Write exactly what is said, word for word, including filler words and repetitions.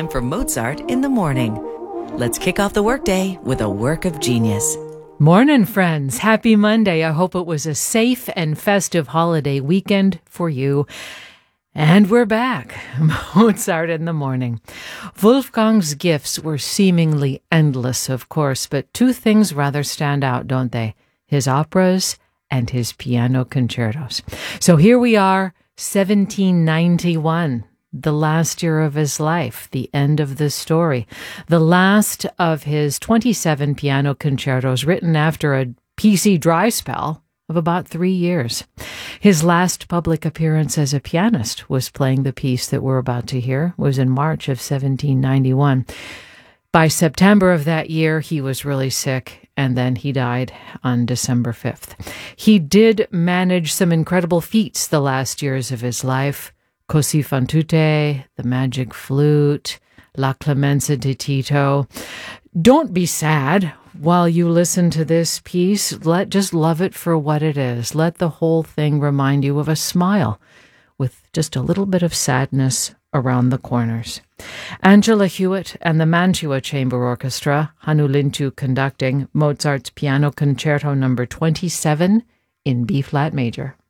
time for Mozart in the morning. Let's kick off the workday with a work of genius. Morning, friends. Happy Monday. I hope it was a safe and festive holiday weekend for you. And we're back. Mozart in the morning. Wolfgang's gifts were seemingly endless, of course, but two things rather stand out, don't they? His operas and his piano concertos. So here we are, seventeen ninety-one, the last year of his life, the end of the story, the last of his twenty-seven piano concertos written after a P C dry spell of about three years. His last public appearance as a pianist was playing the piece that we're about to hear, was in March of seventeen ninety-one. By September of that year, he was really sick, and then he died on December fifth. He did manage some incredible feats the last years of his life. Così fan tutte, The Magic Flute, La Clemenza di Tito. Don't be sad while you listen to this piece. Let just love it for what it is. Let the whole thing remind you of a smile with just a little bit of sadness around the corners. Angela Hewitt and the Mantua Chamber Orchestra, Hannu Lintu conducting Mozart's Piano Concerto number twenty-seven in B-flat major.